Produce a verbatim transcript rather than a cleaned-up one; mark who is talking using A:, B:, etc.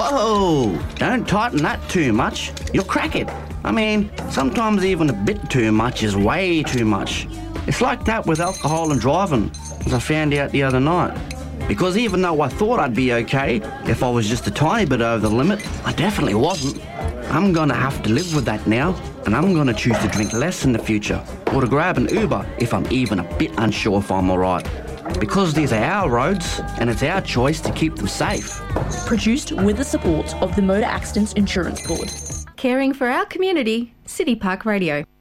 A: Whoa! Don't tighten that too much. You'll crack it. I mean, sometimes even a bit too much is way too much. It's like that with alcohol and driving, as I found out the other night. Because even though I thought I'd be okay if I was just a tiny bit over the limit, I definitely wasn't. I'm gonna have to live with that now, and I'm gonna choose to drink less in the future, or to grab an Uber if I'm even a bit unsure if I'm alright. Because these are our roads, and it's our choice to keep them safe.
B: Produced with the support of the Motor Accidents Insurance Board.
C: Caring for our community, City Park Radio.